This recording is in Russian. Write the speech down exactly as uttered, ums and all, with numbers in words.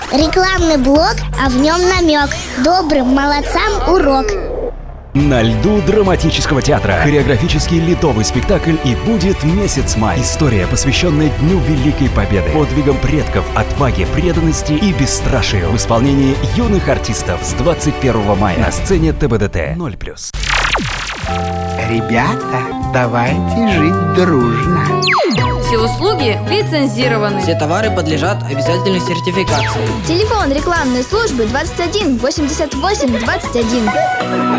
Рекламный блок, а в нем намек. Добрым молодцам урок. На льду драматического театра. Хореографический ледовый спектакль «И будет месяц май». История, посвященная Дню Великой Победы, подвигам предков, отваге, преданности и бесстрашию в исполнении юных артистов с двадцать первого мая на сцене тэ бэ дэ тэ ноль плюс. Ребята, давайте жить дружно. Все услуги лицензированы. Все товары подлежат обязательной сертификации. Телефон рекламной службы двадцать один восемьдесят восемь двадцать один.